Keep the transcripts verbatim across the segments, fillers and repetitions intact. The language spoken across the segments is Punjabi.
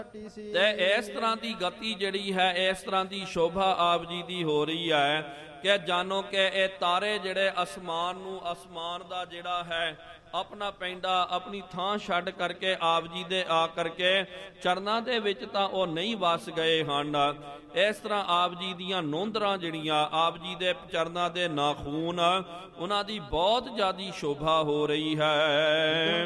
ਤੇ ਇਸ ਤਰ੍ਹਾਂ ਦੀ ਗਤੀ ਜਿਹੜੀ ਹੈ, ਇਸ ਤਰ੍ਹਾਂ ਦੀ ਸ਼ੋਭਾ ਆਪ ਜੀ ਦੀ ਹੋ ਰਹੀ ਹੈ ਕਿ ਜਾਣੋ ਕਿ ਇਹ ਤਾਰੇ ਜਿਹੜੇ ਅਸਮਾਨ ਨੂੰ, ਅਸਮਾਨ ਦਾ ਜਿਹੜਾ ਹੈ ਆਪਣਾ ਪੈਂਡਾ, ਆਪਣੀ ਥਾਂ ਛੱਡ ਕਰਕੇ ਆਪ ਜੀ ਦੇ ਆ ਕਰਕੇ ਚਰਨਾਂ ਦੇ ਵਿੱਚ ਤਾਂ ਉਹ ਨਹੀਂ ਵਸ ਗਏ ਹਨ। ਇਸ ਤਰ੍ਹਾਂ ਆਪ ਜੀ ਦੀਆਂ ਨੋਂਦਰਾਂ ਜਿਹੜੀਆਂ, ਆਪ ਜੀ ਦੇ ਚਰਨਾਂ ਦੇ ਨਾਖੂਨ, ਉਹਨਾਂ ਦੀ ਬਹੁਤ ਜ਼ਿਆਦੀ ਸ਼ੋਭਾ ਹੋ ਰਹੀ ਹੈ।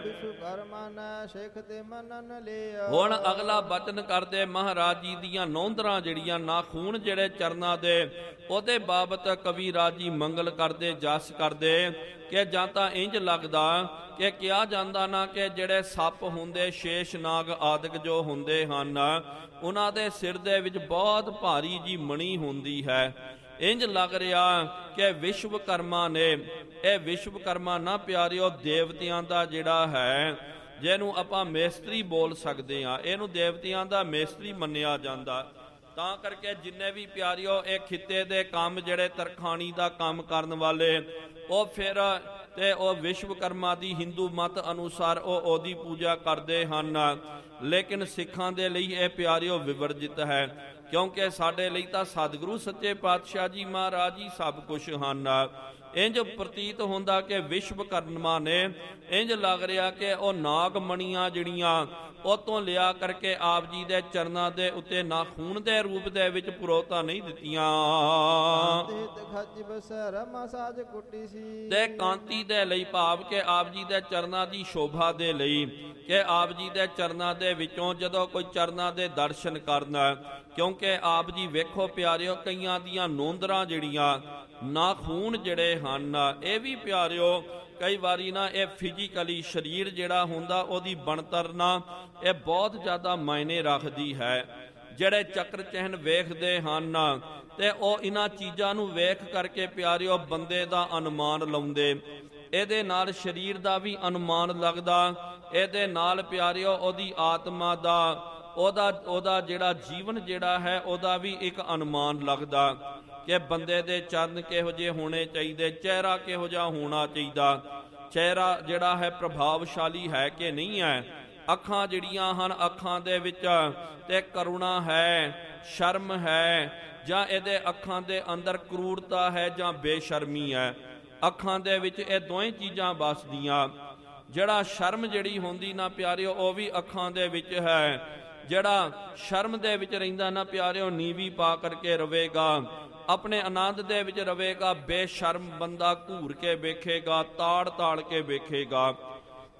ਹੁਣ ਅਗਲਾ ਬਚਨ ਕਰਦੇ ਮਹਾਰਾਜ ਜੀ ਦੀਆਂ ਨੋਂਦਰਾਂ ਜਿਹੜੀਆਂ, ਨਾਖੂਨ ਜਿਹੜੇ ਚਰਨਾਂ ਦੇ, ਉਹਦੇ ਬਾਬਤ ਕਵੀ ਰਾਜ ਜੀ ਮੰਗਲ ਕਰਦੇ, ਜਸ ਕਰਦੇ ਕਿ ਜਾਂ ਤਾਂ ਇੰਜ ਲੱਗਦਾ ਕਿ ਕਿਹਾ ਜਾਂਦਾ ਨਾ ਕਿ ਜਿਹੜੇ ਸੱਪ ਹੁੰਦੇ, ਸ਼ੇਸ਼ ਨਾਗ ਆਦਿਕ ਜੋ ਹੁੰਦੇ ਹਨ, ਉਹਨਾਂ ਦੇ ਸਿਰ ਦੇ ਵਿੱਚ ਬਹੁਤ ਭਾਰੀ ਜੀ ਮਣੀ ਹੁੰਦੀ ਹੈ। ਇੰਜ ਲੱਗ ਰਿਹਾ ਕਿ ਵਿਸ਼ਵਕਰਮਾ ਨੇ, ਇਹ ਵਿਸ਼ਵਕਰਮਾ ਨਾ ਪਿਆਰਿਓ ਦੇਵਤਿਆਂ ਦਾ ਜਿਹੜਾ ਹੈ, ਜਿਹਨੂੰ ਆਪਾਂ ਮੇਸਤਰੀ ਬੋਲ ਸਕਦੇ ਹਾਂ, ਇਹਨੂੰ ਦੇਵਤਿਆਂ ਦਾ ਮੇਸਤਰੀ ਮੰਨਿਆ ਜਾਂਦਾ। ਤਾਂ ਕਰਕੇ ਜਿੰਨੇ ਵੀ ਪਿਆਰਿਓ ਇਹ ਖਿੱਤੇ ਦੇ ਕੰਮ, ਜਿਹੜੇ ਤਰਖਾਣੀ ਦਾ ਕੰਮ ਕਰਨ ਵਾਲੇ, ਉਹ ਫਿਰ ਤੇ ਉਹ ਵਿਸ਼ਵਕਰਮਾ ਦੀ ਹਿੰਦੂ ਮਤ ਅਨੁਸਾਰ ਉਹ ਉਹਦੀ ਪੂਜਾ ਕਰਦੇ ਹਨ। ਲੇਕਿਨ ਸਿੱਖਾਂ ਦੇ ਲਈ ਇਹ ਪਿਆਰਿਓ ਵਿਵਰਜਿਤ ਹੈ, ਕਿਉਂਕਿ ਸਾਡੇ ਲਈ ਤਾਂ ਸਤਿਗੁਰੂ ਸੱਚੇ ਪਾਤਸ਼ਾਹ ਜੀ ਮਹਾਰਾਜ ਜੀ ਸਭ ਕੁਝ ਹਨ। ਇੰਜ ਪ੍ਰਤੀਤ ਹੁੰਦਾ ਕਿ ਵਿਸ਼ਵਕਰਮਾ ਨੇ, ਇੰਜ ਲੱਗ ਰਿਹਾ ਕਿ ਉਹ ਨਾਗਮਣੀਆਂ ਜਿਹੜੀਆਂ ਉਹ ਤੋਂ ਲਿਆ ਕਰਕੇ ਆਪ ਜੀ ਦੇ ਚਰਨਾਂ ਦੇ ਉੱਤੇ ਨਾਖੂਨ ਦੇ ਰੂਪ ਦੇ ਵਿੱਚ ਪੁਰੋਤਾ ਨਹੀਂ ਦਿੱਤੀਆਂ, ਤੇ ਕਾਂਤੀ ਦੇ ਲਈ, ਭਾਵ ਕਿ ਆਪ ਜੀ ਦੇ ਚਰਨਾਂ ਦੀ ਸ਼ੋਭਾ ਦੇ ਲਈ, ਕਿ ਆਪ ਜੀ ਦੇ ਚਰਨਾਂ ਦੇ ਵਿੱਚੋਂ ਜਦੋਂ ਕੋਈ ਚਰਨਾਂ ਦੇ ਦਰਸ਼ਨ ਕਰਨਾ, ਕਿਉਂਕਿ ਆਪ ਜੀ ਵੇਖੋ ਪਿਆਰਿਓ, ਕਈਆਂ ਦੀਆਂ ਨੋਂਦਰਾਂ ਜਿਹੜੀਆਂ, ਨਾਖੂਨ ਜਿਹੜੇ ਹਨ, ਇਹ ਵੀ ਪਿਆਰਿਓ ਕਈ ਵਾਰੀ ਨਾ ਇਹ ਫਿਜ਼ੀਕਲੀ ਸਰੀਰ ਜਿਹੜਾ ਹੁੰਦਾ, ਉਹਦੀ ਬਣਤਰ ਨਾ ਇਹ ਬਹੁਤ ਜ਼ਿਆਦਾ ਮਾਇਨੇ ਰੱਖਦੀ ਹੈ। ਜਿਹੜੇ ਚੱਕਰ ਚਿਹਨ ਵੇਖਦੇ ਹਨ ਤੇ ਉਹ ਇਹਨਾਂ ਚੀਜ਼ਾਂ ਨੂੰ ਵੇਖ ਕਰਕੇ ਪਿਆਰਿਓ ਬੰਦੇ ਦਾ ਅਨੁਮਾਨ ਲਾਉਂਦੇ, ਇਹਦੇ ਨਾਲ ਸਰੀਰ ਦਾ ਵੀ ਅਨੁਮਾਨ ਲੱਗਦਾ, ਇਹਦੇ ਨਾਲ ਪਿਆਰਿਓ ਉਹਦੀ ਆਤਮਾ ਦਾ, ਉਹਦਾ ਉਹਦਾ ਜਿਹੜਾ ਜੀਵਨ ਜਿਹੜਾ ਹੈ, ਉਹਦਾ ਵੀ ਇੱਕ ਅਨੁਮਾਨ ਲੱਗਦਾ ਕਿ ਬੰਦੇ ਦੇ ਚਰਨ ਕਿਹੋ ਜਿਹੇ ਹੋਣੇ ਚਾਹੀਦੇ, ਚਿਹਰਾ ਕਿਹੋ ਜਿਹਾ ਹੋਣਾ ਚਾਹੀਦਾ, ਚਿਹਰਾ ਜਿਹੜਾ ਹੈ ਪ੍ਰਭਾਵਸ਼ਾਲੀ ਹੈ ਕਿ ਨਹੀਂ ਹੈ, ਅੱਖਾਂ ਜਿਹੜੀਆਂ ਹਨ, ਅੱਖਾਂ ਦੇ ਵਿੱਚ ਤੇ ਕਰੁਣਾ ਹੈ, ਸ਼ਰਮ ਹੈ, ਜਾਂ ਇਹਦੇ ਅੱਖਾਂ ਦੇ ਅੰਦਰ ਕਰੂਰਤਾ ਹੈ ਜਾਂ ਬੇਸ਼ਰਮੀ ਹੈ। ਅੱਖਾਂ ਦੇ ਵਿੱਚ ਇਹ ਦੋਵੇਂ ਚੀਜ਼ਾਂ ਵਸਦੀਆਂ। ਜਿਹੜਾ ਸ਼ਰਮ ਜਿਹੜੀ ਹੁੰਦੀ ਨਾ ਪਿਆਰਿਓ, ਉਹ ਵੀ ਅੱਖਾਂ ਦੇ ਵਿੱਚ ਹੈ। ਜਿਹੜਾ ਸ਼ਰਮ ਦੇ ਵਿੱਚ ਰਹਿੰਦਾ ਨਾ ਪਿਆਰਿਓ, ਨੀਵੀਂ ਪਾ ਕਰਕੇ ਰਵੇਗਾ, ਆਪਣੇ ਆਨੰਦ ਦੇ ਵਿੱਚ ਰਵੇਗਾ। ਬੇਸ਼ਰਮ ਬੰਦਾ ਘੂਰ ਕੇ ਵੇਖੇਗਾ, ਤਾੜ ਤਾੜ ਕੇ ਵੇਖੇਗਾ।